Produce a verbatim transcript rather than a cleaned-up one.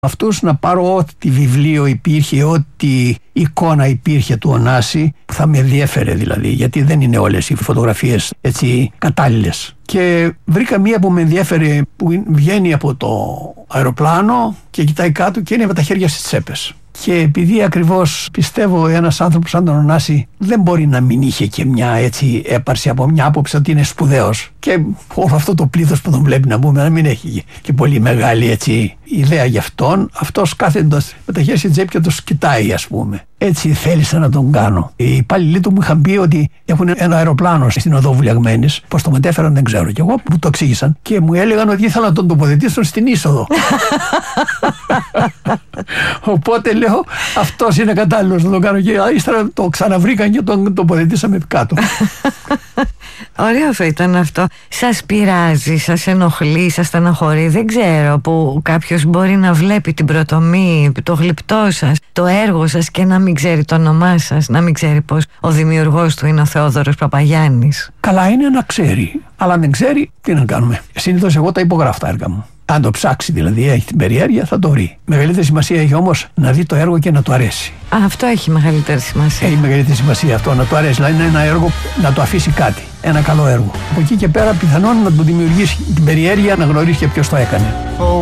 Αυτούς να πάρω ό,τι βιβλίο υπήρχε, ό,τι εικόνα υπήρχε του Ωνάση, που θα με ενδιέφερε δηλαδή, γιατί δεν είναι όλες οι φωτογραφίες έτσι κατάλληλες. Και βρήκα μία που με ενδιέφερε, που βγαίνει από το αεροπλάνο και κοιτάει κάτω και είναι με τα χέρια στις τσέπες. Και επειδή ακριβώς πιστεύω ένας άνθρωπος σαν τον Ωνάση δεν μπορεί να μην είχε και μια έτσι έπαρση από μια άποψη ότι είναι σπουδαίος, και όλο αυτό το πλήθος που τον βλέπει να πούμε να μην έχει και πολύ μεγάλη έτσι ιδέα γι' αυτόν, αυτός κάθοντας με τα χέρια στην τσέπη και τους κοιτάει, ας πούμε. Έτσι θέλησα να τον κάνω. Οι υπάλληλοι του μου είχαν πει ότι έχουν ένα αεροπλάνο στην οδό Βουλιαγμένης. Πώς το μετέφεραν δεν ξέρω. Και εγώ μου το εξήγησαν και μου έλεγαν ότι ήθελα να τον τοποθετήσουν στην είσοδο. Οπότε λέω, αυτός είναι κατάλληλος να τον κάνω. Και ύστερα το ξαναβρήκαν και τον τοποθετήσαμε κάτω. Ωραίο θα ήταν αυτό. Σας πειράζει, σας ενοχλεί, σας στεναχωρεί? Δεν ξέρω, που κάποιος μπορεί να βλέπει την πρωτομή, το γλυπτό σας, το έργο σας και να μην ξέρει το όνομά σας, να μην ξέρει πως ο δημιουργός του είναι ο Θεόδωρος Παπαγιάννης. Καλά είναι να ξέρει, αλλά αν δεν ξέρει, τι να κάνουμε. Συνήθως εγώ τα υπογράφω τα έργα μου. Αν το ψάξει δηλαδή, έχει την περιέργεια, θα το βρει. Μεγαλύτερη σημασία έχει όμως να δει το έργο και να του αρέσει. Α, αυτό έχει μεγαλύτερη σημασία. Έχει μεγαλύτερη σημασία αυτό, να του αρέσει. Δηλαδή είναι ένα έργο να του αφήσει κάτι. Ένα καλό έργο. Από εκεί και πέρα πιθανόν να του δημιουργήσει την περιέργεια να γνωρίσει και ποιος το έκανε.